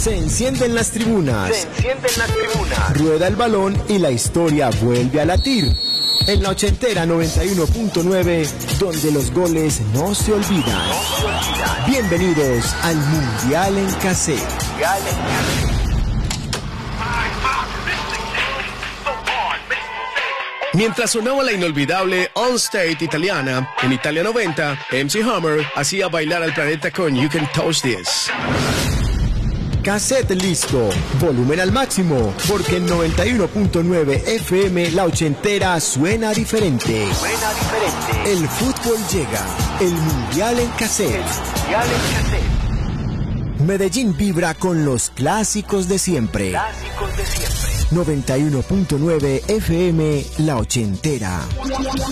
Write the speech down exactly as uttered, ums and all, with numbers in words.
Se encienden las tribunas. Se encienden las tribunas. Rueda el balón y la historia vuelve a latir. En la ochentera noventa y uno punto nueve, donde los goles no se olvidan. No se olvidan. Bienvenidos al Mundial en Cassette. Mundial en Cassette. Mientras sonaba la inolvidable On State italiana, en Italia noventa, M C Hammer hacía bailar al planeta con You Can Touch This. Cassette listo, volumen al máximo, porque en noventa y uno punto nueve F M la ochentera suena diferente. Suena diferente. El fútbol llega, el Mundial en Cassette. El Mundial en Cassette. Medellín vibra con los clásicos de siempre. Clásicos de siempre. noventa y uno punto nueve F M la ochentera.